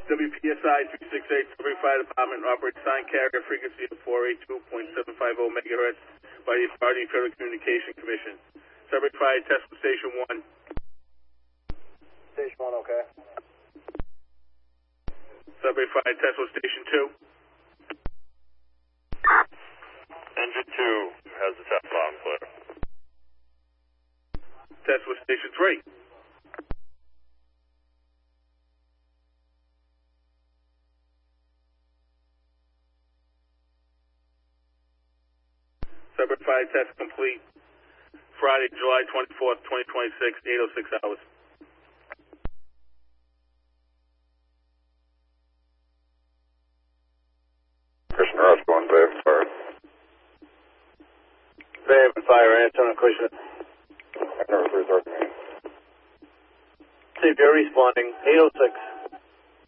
WPSI 368 Sudbury Fire Department operates sign carrier frequency of 482.750 megahertz by the Authority Federal Communication Commission. Sudbury Fire Test with Station 1. Station 1, okay. Sudbury Fire Test with Station 2. Engine 2 has the test loud and clear. Test with Station 3. Sudbury Fire Test complete. Friday, July 24th, 2026, 8:06 hours. Christian Ross going Bay Haven Fire. Bay Haven Fire, Anton Cushman. North Resort. CPR responding, 806.